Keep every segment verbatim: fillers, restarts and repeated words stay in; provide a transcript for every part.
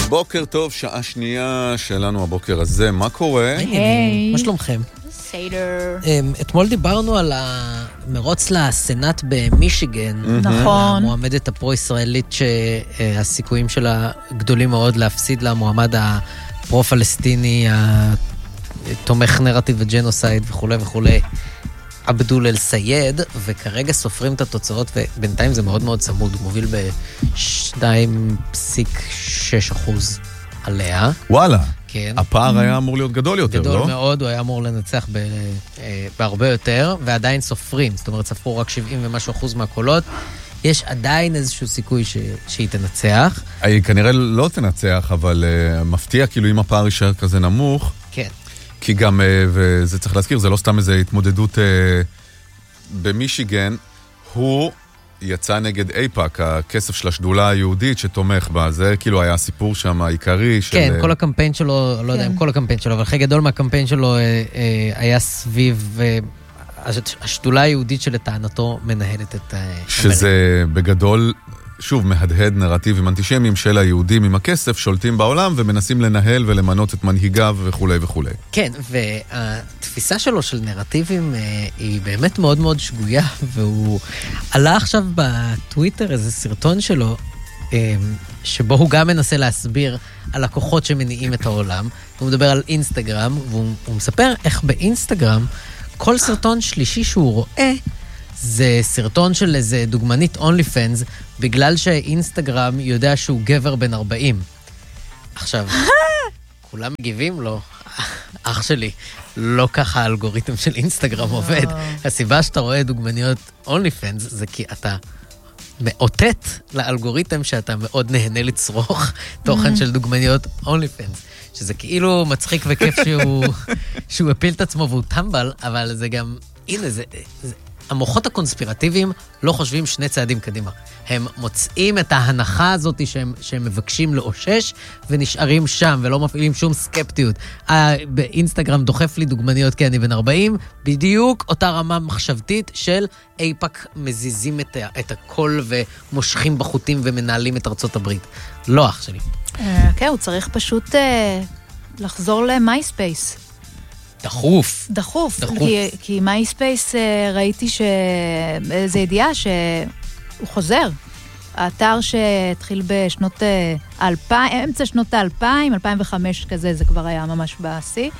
בוקר טוב, שעה שנייה שלנו הבוקר הזה. מה קורה? היי. מה שלומכם? בסדר. אתמול דיברנו על המרוץ לסנאט במישיגן. נכון. המועמדת הפרו-ישראלית שהסיכויים שלה גדולים מאוד להפסיד למועמד הפרו-פלסטיני, התומך נרטיב וג'נוסייד וכו' וכו'. עבדול אל-סייד, וכרגע סופרים את התוצאות, ובינתיים זה מאוד מאוד צמוד, הוא מוביל ב-שתיים נקודה שש אחוז עליה. וואלה. כן. הפער היה אמור להיות גדול יותר, גדול לא? גדול מאוד, הוא היה אמור לנצח ב, אה, בהרבה יותר, ועדיין סופרים, זאת אומרת, ספרו רק שבעים ומשהו אחוז מהקולות. יש עדיין איזשהו סיכוי ש, שהיא תנצח. היא כנראה לא תנצח, אבל uh, מפתיע כאילו אם הפער יישאר כזה נמוך. כן. כי גם, וזה צריך להזכיר, זה לא סתם איזו התמודדות במישיגן, הוא יצא נגד אייפאק, הכסף של השדולה היהודית שתומך בה, זה כאילו היה הסיפור שם העיקרי. כן, כל הקמפיין שלו, לא יודע אם כל הקמפיין שלו, אבל חלק גדול מהקמפיין שלו היה סביב השדולה היהודית שלטענתו מנהלת את אמריקה. שזה בגדול, שוב, מהדהד נרטיבים אנטישמיים של היהודים עם הכסף, שולטים בעולם ומנסים לנהל ולמנות את מנהיגיו וכו' וכו'. כן, והתפיסה שלו של נרטיבים היא באמת מאוד מאוד שגויה, והוא עלה עכשיו בטוויטר איזה סרטון שלו, שבו הוא גם מנסה להסביר על הכוחות שמניעים את העולם, הוא מדבר על אינסטגרם, והוא מספר איך באינסטגרם כל סרטון שלישי שהוא רואה, זה סרטון של איזה דוגמנית OnlyFans, בגלל שאינסטגרם יודע שהוא גבר בן ארבעים. עכשיו, כולם מגיבים לו, אח שלי, לא ככה האלגוריתם של אינסטגרם עובד. הסיבה שאתה רואה דוגמניות OnlyFans זה כי אתה מאותת לאלגוריתם שאתה מאוד נהנה לצרוך תוכן של דוגמניות OnlyFans. שזה כאילו מצחיק וכיף שהוא, שהוא הפיל את עצמו והוא טמבל, אבל זה גם, הנה, זה... זה המוחות הקונספירטיביים לא חושבים שני צעדים קדימה. הם מוצאים את ההנחה הזאת שהם, שהם מבקשים לאושש, ונשארים שם, ולא מפעילים שום סקפטיות. באינסטגרם דוחף לי דוגמניות כי אני בן ארבעים, בדיוק אותה רמה מחשבתית של אייפאק מזיזים את, את הכל, ומושכים בחוטים ומנהלים את ארצות הברית. לא אח שלי. כן, הוא צריך פשוט לחזור למייספייס. דחוף. דחוף. דחוף. כי, כי מייספייס ראיתי שזה ידיעה שהוא חוזר. האתר שהתחיל בשנות אלפיים, אמצע שנות האלפיים, אלפיים וחמש כזה, זה כבר היה ממש בעשי.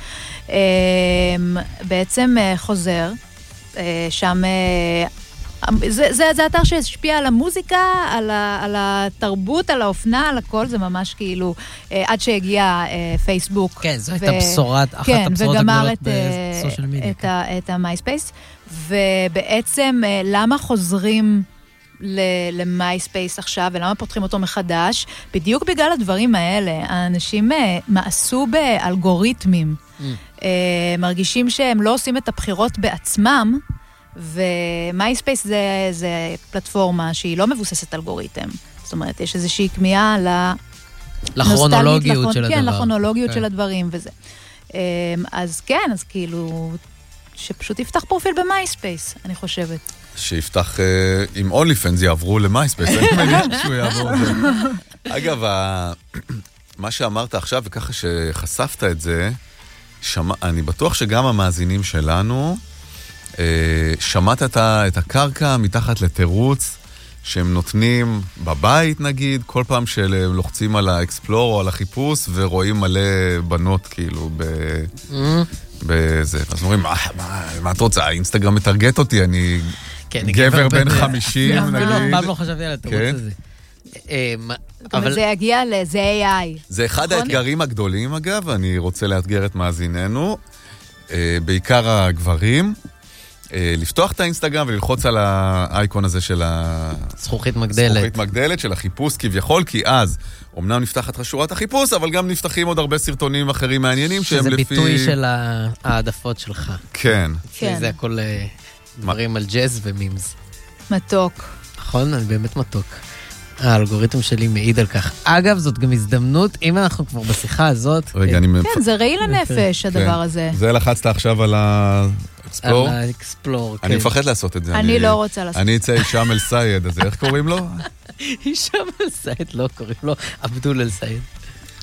בעצם חוזר, שם... זה, זה, זה אתר שהשפיע על המוזיקה, על, ה, על התרבות, על האופנה, על הכל, זה ממש כאילו, אה, עד שהגיע אה, פייסבוק. כן, זו הייתה בשורת, אחת כן, הבשורות הגדולות את, בסושיאל מדיה. את, כן. את המייספייס, ובעצם אה, למה חוזרים למייספייס עכשיו, ולמה פותחים אותו מחדש? בדיוק בגלל הדברים האלה, האנשים אה, מעשו באלגוריתמים, mm. אה, מרגישים שהם לא עושים את הבחירות בעצמם, ומייספייס זה, זה פלטפורמה שהיא לא מבוססת אלגוריתם. זאת אומרת, יש איזושהי כמיהה לכרונולוגיות של הדבר. כן, לכרונולוגיות של הדברים וזה. אז כן, אז כאילו, שפשוט יפתח פרופיל במייספייס, אני חושבת. שיפתח עם OnlyFans יעברו למייספייס, אני מניח שהוא יעבור. אגב, מה שאמרת עכשיו, וככה שחשפת את זה, אני בטוח שגם המאזינים שלנו, שמעת את הקרקע מתחת לתירוץ שהם נותנים בבית נגיד, כל פעם שהם לוחצים על האקספלור או על החיפוש ורואים מלא בנות כאילו בזה. אז אומרים, מה את רוצה? האינסטגרם מתרגט אותי, אני גבר בן חמישים נגיד. פעם לא חשבתי על התירוץ הזה. אבל זה יגיע לזה איי איי. זה אחד האתגרים הגדולים אגב, אני רוצה לאתגר את מאזיננו, בעיקר הגברים, לפתוח את האינסטגרם וללחוץ על האייקון הזה של הזכוכית מגדלת. זכוכית מגדלת של החיפוש כביכול, כי אז אמנם נפתחת לך שורת החיפוש, אבל גם נפתחים עוד הרבה סרטונים אחרים מעניינים שהם לפי... שזה ביטוי של העדפות שלך. כן. זה הכל דברים על ג'אז ומימס. מתוק. נכון? אני באמת מתוק. האלגוריתם שלי מעיד על כך. אגב, זאת גם הזדמנות, אם אנחנו כבר בשיחה הזאת... רגע, אני... כן, זה ראי לנפש, הדבר הזה. זה לחצת עכשיו על האקספלור? על האקספלור, כן. אני מפחד לעשות את זה. אני לא רוצה לעשות את זה. אני אצא הישאם אל-סייד, אז איך קוראים לו? הישאם אל-סייד, לא קוראים לו, עבדול אל-סייד.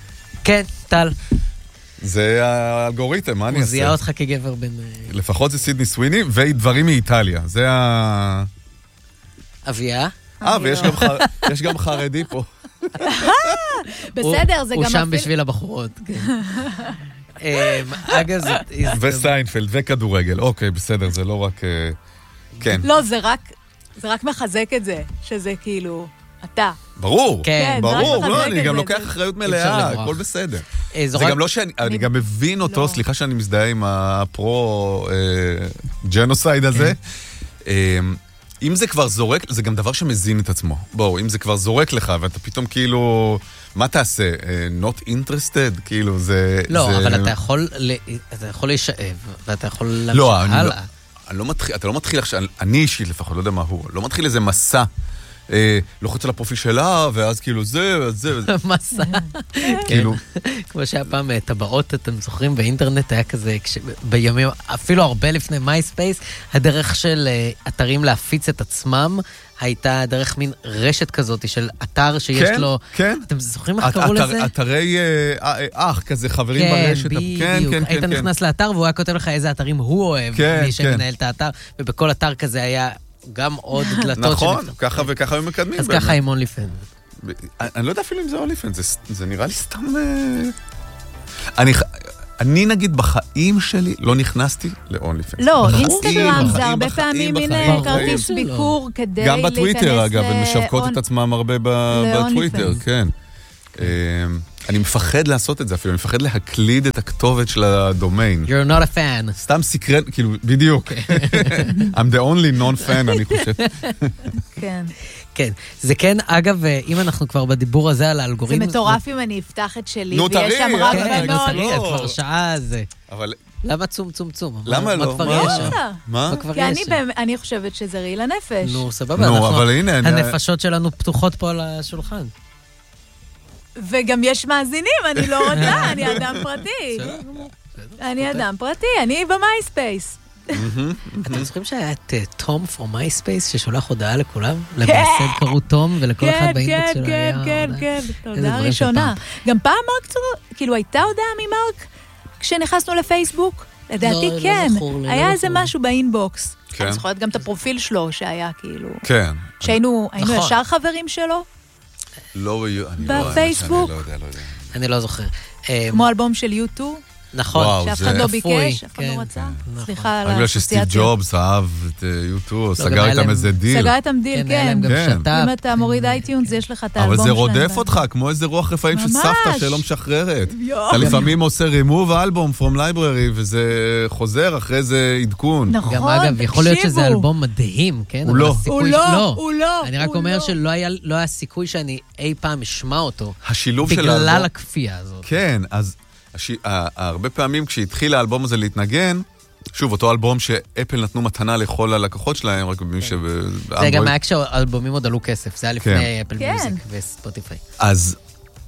כן, טל. זה האלגוריתם, מה אני הוא אעשה? זיהה אותך כגבר בין... לפחות זה סידני סוויני, ודברים מאיטליה. זה ה... אביה? אה, ויש גם חרדי פה. בסדר, זה גם... הוא שם בשביל הבחורות, כן. אגב, זה... וסיינפלד, וכדורגל. אוקיי, בסדר, זה לא רק... כן. לא, זה רק... זה רק מחזק את זה, שזה כאילו... אתה. ברור, כן, ברור, לא, אני גם לוקח אחריות מלאה, הכל בסדר. זה גם לא שאני, אני גם מבין אותו, סליחה שאני מזדהה עם הפרו-ג'נוסייד הזה. אם זה כבר זורק, זה גם דבר שמזין את עצמו. בואו, אם זה כבר זורק לך, ואתה פתאום כאילו, מה תעשה? Not interested? כאילו, זה... לא, אבל אתה יכול להישאב, ואתה יכול להמשיך הלאה. אני לא מתחיל, אתה לא מתחיל עכשיו, אני אישית לפחות, לא יודע מה הוא, לא מתחיל איזה מסע. אה, לוחץ על הפרופיל שלה, ואז כאילו זה, ואז זה. מסע. כאילו. כמו שהיה פעם טבעות, אתם זוכרים, באינטרנט היה כזה, בימים, אפילו הרבה לפני מייספייס, הדרך של אתרים להפיץ את עצמם, הייתה דרך מין רשת כזאת של אתר שיש לו... כן, אתם זוכרים איך קראו לזה? אתרי אח, כזה חברים ברשת. כן, בדיוק. היית נכנס לאתר, והוא היה כותב לך איזה אתרים הוא אוהב, מי שמנהל את האתר, ובכל אתר כזה היה... גם עוד דלתות... נכון, ככה וככה הם מקדמים. אז ככה עם אונליפן. אני לא יודע אפילו אם זה אונליפן, זה נראה לי סתם... אני נגיד בחיים שלי לא נכנסתי לאונליפן. לא, אינסטגרם זה הרבה פעמים הנה כרטיס ביקור כדי להיכנס לאונליפן. גם בטוויטר אגב, הם משווקות את עצמם הרבה בטוויטר, כן. אני מפחד לעשות את זה אפילו, אני מפחד להקליד את הכתובת של הדומיין. You're not a fan. סתם סקרן, כאילו, בדיוק. I'm the only non-fan, אני חושב. כן. כן. זה כן, אגב, אם אנחנו כבר בדיבור הזה על האלגוריתם... זה מטורף אם אני אפתח את שלי, נו, ויש שם רק בנות. כן, כבר שעה זה. אבל... למה צום צום צום? למה לא? מה כבר יש שם? מה? כי אני חושבת שזה רעיל לנפש. נו, סבבה. נו, אבל הנה... הנפשות שלנו פתוחות פה על השולחן. וגם יש מאזינים, אני לא רוצה, אני אדם פרטי. אני אדם פרטי, אני במייספייס. אתם זוכרים שהיה את תום פור מייספייס ששולח הודעה לכולם? למעשה קראו תום ולכל אחד באינבוקס שלו היה... כן, כן, כן, הודעה ראשונה. גם פעם מרק צור, כאילו הייתה הודעה ממרק כשנכנסנו לפייסבוק? לדעתי כן. היה איזה משהו באינבוקס. אני זוכרת גם את הפרופיל שלו שהיה כאילו... כן. שהיינו ישר חברים שלו? לא, אני בפייסבוק? לא יודע, לא יודע. אני לא זוכר. כמו אלבום של יו טו? נכון. שאף אחד לא ביקש, אף אחד לא רצה. סליחה על האסוציאציה. שסטיב ג'ובס אהב את יו טו, סגר איתם איזה דיל. סגר איתם דיל, כן. אם אתה מוריד אייטיונס, יש לך את האלבום שלהם. אבל זה רודף אותך, כמו איזה רוח רפאים של סבתא שלא משחררת. אתה לפעמים עושה רימוב אלבום from library, וזה חוזר אחרי זה עדכון. נכון, גם אגב, יכול להיות שזה אלבום מדהים, כן? הוא לא. הוא לא, הוא לא. אני רק אומר שלא היה סיכוי שאני אי פעם אשמע אותו. השילוב של בגלל הכפייה הזאת. כן, אז הרבה פעמים כשהתחיל האלבום הזה להתנגן, שוב, אותו אלבום שאפל נתנו מתנה לכל הלקוחות שלהם, רק במי ש... זה גם היה כשהאלבומים עוד עלו כסף, זה היה לפני אפל מיוזיק וספוטיפיי. אז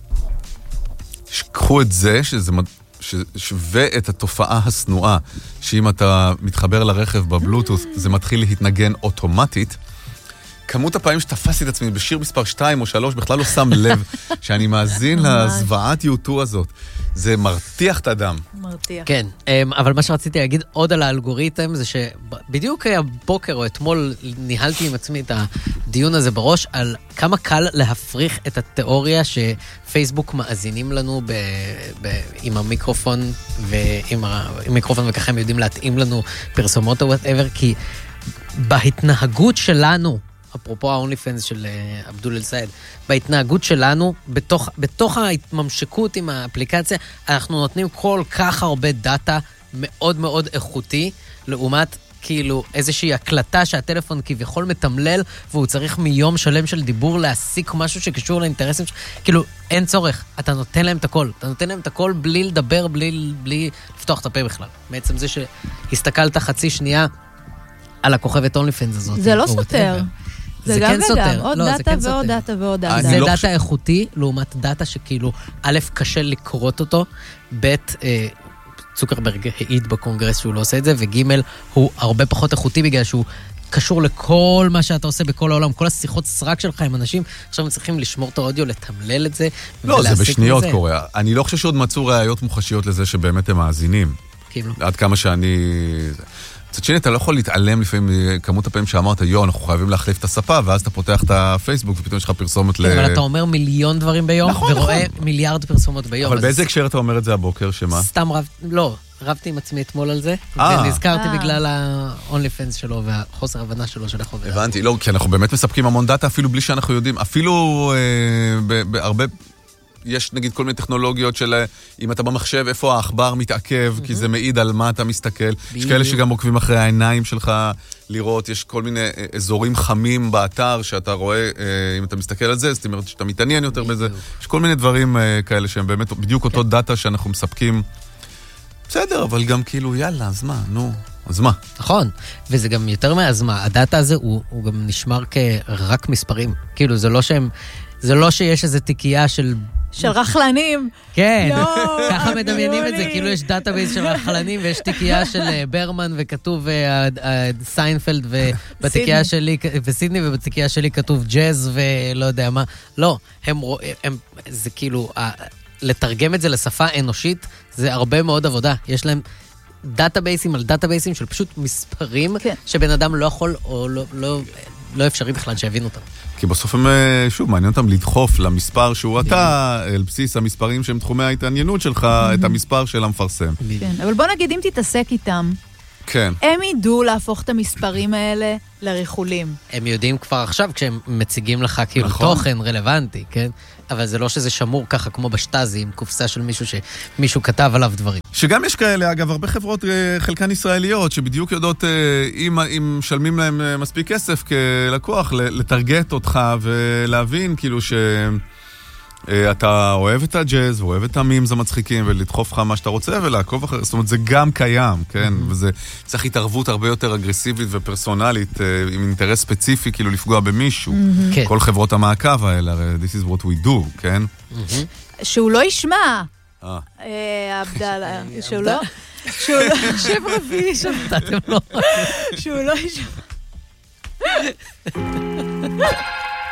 קחו את זה, ואת התופעה הסנועה, שאם אתה מתחבר לרכב בבלוטות' זה מתחיל להתנגן אוטומטית, כמות הפעמים שתפסתי את עצמי בשיר מספר שתיים או שלוש, בכלל לא שם לב שאני מאזין לזוועת יו טו הזאת. זה מרתיח את הדם. מרתיח. כן, אבל מה שרציתי להגיד עוד על האלגוריתם, זה שבדיוק הבוקר או אתמול ניהלתי עם עצמי את הדיון הזה בראש, על כמה קל להפריך את התיאוריה שפייסבוק מאזינים לנו ב, ב, עם המיקרופון, ועם המיקרופון וככה הם יודעים להתאים לנו פרסומות או whatever, כי בהתנהגות שלנו, אפרופו האונליפנס של אבדול אל-סייד, בהתנהגות שלנו, בתוך, בתוך ההתממשקות עם האפליקציה, אנחנו נותנים כל כך הרבה דאטה מאוד מאוד איכותי, לעומת כאילו איזושהי הקלטה שהטלפון כביכול מתמלל, והוא צריך מיום שלם של דיבור להסיק משהו שקשור לאינטרסים, כאילו אין צורך, אתה נותן להם את הכל, אתה נותן להם את הכל בלי לדבר, בלי, בלי לפתוח את הפה בכלל. בעצם זה שהסתכלת חצי שנייה על הכוכבת אונליפנס הזאת. זה לא סותר. זה גם וגם, עוד דאטה ועוד דאטה ועוד דאטה. זה דאטה איכותי, לעומת דאטה שכאילו, א', קשה לקרות אותו, ב', צוקרברג העיד בקונגרס שהוא לא עושה את זה, וג', הוא הרבה פחות איכותי בגלל שהוא קשור לכל מה שאתה עושה בכל העולם, כל השיחות סרק שלך עם אנשים, עכשיו הם צריכים לשמור את האודיו, לתמלל את זה, לא, זה בשניות קורה. אני לא חושב שעוד מצאו ראיות מוחשיות לזה שבאמת הם מאזינים. כאילו. עד כמה שאני... קצת שני, אתה לא יכול להתעלם לפעמים כמות הפעמים שאמרת, יו, אנחנו חייבים להחליף את הספה, ואז אתה פותח את הפייסבוק, ופתאום יש לך פרסומת ל... אבל אתה אומר מיליון דברים ביום, ורואה מיליארד פרסומות ביום. אבל באיזה הקשר אתה אומר את זה הבוקר, שמה? סתם רב... לא, רבתי עם עצמי אתמול על זה, ונזכרתי בגלל ה-OnlyFans שלו, והחוסר הבנה שלו של החובר. הבנתי, לא, כי אנחנו באמת מספקים המון דאטה, אפילו בלי שאנחנו יודעים, אפילו בהרבה... יש נגיד כל מיני טכנולוגיות של אם אתה במחשב, איפה האחבר מתעכב, כי זה מעיד על מה אתה מסתכל. יש כאלה שגם עוקבים אחרי העיניים שלך לראות, יש כל מיני אזורים חמים באתר שאתה רואה, אם אתה מסתכל על זה, זאת אומרת שאתה מתעניין יותר בזה. יש כל מיני דברים כאלה שהם באמת בדיוק אותו דאטה שאנחנו מספקים. בסדר, אבל גם כאילו, יאללה, אז מה, נו, אז מה? נכון, וזה גם יותר מה, מה, הדאטה הזה הוא, הוא גם נשמר כרק מספרים. כאילו, זה לא שהם, זה לא שיש איזו תיקייה של... של רחלנים. כן, ככה מדמיינים את זה, כאילו יש דאטאבייס של רחלנים, ויש תיקייה של ברמן, וכתוב סיינפלד, ובתיקייה שלי, וסידני, ובתיקייה שלי כתוב ג'אז, ולא יודע מה. לא, הם, הם, זה כאילו, לתרגם את זה לשפה אנושית, זה הרבה מאוד עבודה. יש להם דאטאבייסים על דאטאבייסים של פשוט מספרים, שבן אדם לא יכול, או לא, לא, לא אפשרי בכלל שיבין אותם. כי בסוף הם, שוב, מעניין אותם לדחוף למספר שהוא אתה, אל בסיס המספרים שהם תחומי ההתעניינות שלך, את המספר של המפרסם. כן, אבל בוא נגיד, אם תתעסק איתם, כן. הם ידעו להפוך את המספרים האלה לריחולים. הם יודעים כבר עכשיו, כשהם מציגים לך כאילו תוכן רלוונטי, כן? אבל זה לא שזה שמור ככה כמו בשטאזי, עם קופסה של מישהו שמישהו כתב עליו דברים. שגם יש כאלה, אגב, הרבה חברות, חלקן ישראליות, שבדיוק יודעות, אם, אם משלמים להם מספיק כסף כלקוח, לטרגט אותך ולהבין כאילו ש... אתה אוהב את הג'אז, ואוהב את המימס המצחיקים, ולדחוף לך מה שאתה רוצה, ולעקוב אחר, זאת אומרת, זה גם קיים, כן? וזה צריך התערבות הרבה יותר אגרסיבית ופרסונלית, עם אינטרס ספציפי, כאילו לפגוע במישהו. כל חברות המעקב האלה, this is what we do, כן? שהוא לא ישמע. אה. עבדאללה. שהוא לא... שהוא לא... שב רביעי שם. שהוא לא ישמע.